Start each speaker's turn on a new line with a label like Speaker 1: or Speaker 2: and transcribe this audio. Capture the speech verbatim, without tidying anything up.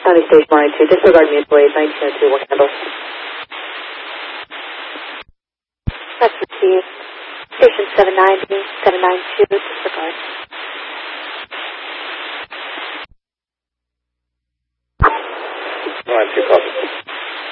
Speaker 1: County Station one oh two, disregard mutual aid, nineteen oh two, will handle.
Speaker 2: That's received. Station seven ninety, seven ninety-two, disregard.